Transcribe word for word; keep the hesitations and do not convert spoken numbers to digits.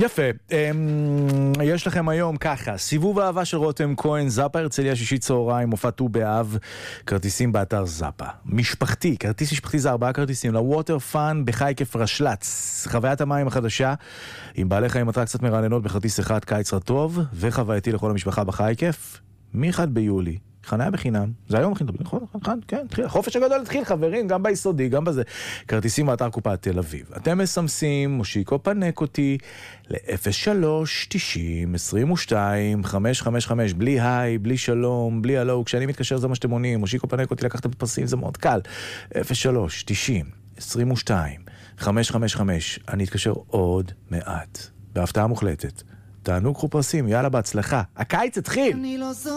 יפה, יש לכם היום ככה, סיבוב אהבה של רותם כהן, זאפה הרצליה שישי צהריים, מופע ט"ו באב, כרטיסים באתר זאפה. משפחתי, כרטיס משפחתי זה ארבעה כרטיסים, לווטר פאן בחייקף רשלץ, חוויית המים החדשה, עם בעלי חיים אטרקציות מרעננות בכרטיס אחד, קיץ רטוב, וחווייתי לכל המשפחה בחייקף, מ-אחד ביולי. חניה בחינם, זה היום הכי טוב, נכון? נכון, כן, התחיל, החופש הגדול התחיל, חברים, גם ביסודי, גם בזה. כרטיסים באתר קופת תל אביב. אתם מסמסים, מושיקו פנק אותי, ל-אפס שלוש תשעים עשרים ושתיים חמש חמש חמש, בלי היי, בלי שלום, בלי הלו, כשאני מתקשר זה מה שאתם עונים, מושיקו פנק אותי, לקחת בפרסים, זה מאוד קל. אפס שלוש תשעים עשרים ושתיים חמש חמש חמש, אני אתקשר עוד מעט, בהפתעה מוחלטת. תענו, קחו פרסים, יאללה, בהצלחה. הקיץ התחיל!